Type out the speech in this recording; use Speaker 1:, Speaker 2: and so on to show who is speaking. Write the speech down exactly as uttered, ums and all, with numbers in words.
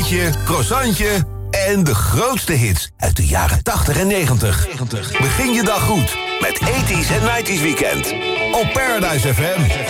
Speaker 1: Frietje, croissantje en de grootste hits uit de jaren tachtig en negentig. Begin je dag goed met eighties en nineties Weekend op Paradise F M.